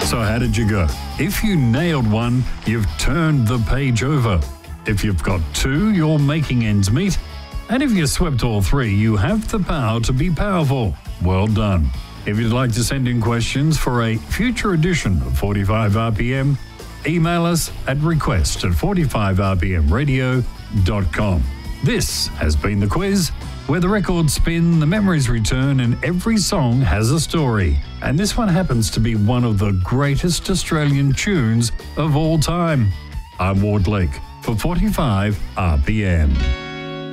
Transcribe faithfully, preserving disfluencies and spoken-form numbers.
So how did you go? If you nailed one, you've turned the page over. If you've got two, you're making ends meet. And if you swept all three, you have the power to be powerful. Well done. If you'd like to send in questions for a future edition of forty-five R P M, email us at request at forty-five r p m radio dot com. This has been The Quiz, where the records spin, the memories return, and every song has a story. And this one happens to be one of the greatest Australian tunes of all time. I'm Ward Lake for forty-five R P M.